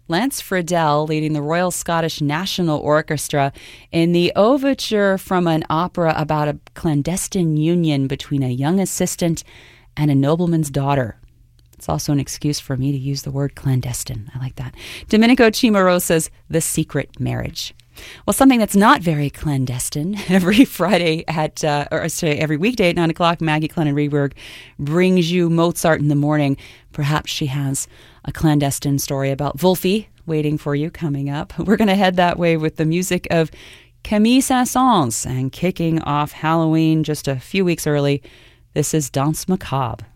Lance Friedel leading the Royal Scottish National Orchestra in the overture from an opera about a clandestine union between a young assistant and a nobleman's daughter. It's also an excuse for me to use the word clandestine. I like that. Domenico Cimarosa's The Secret Marriage. Well, something that's not very clandestine, every Friday every weekday at 9 o'clock, Maggie Clennon-Reberg brings you Mozart in the Morning. Perhaps she has a clandestine story about Wolfie waiting for you coming up. We're going to head that way with the music of Camille Saint-Saëns, and kicking off Halloween just a few weeks early, this is Danse Macabre.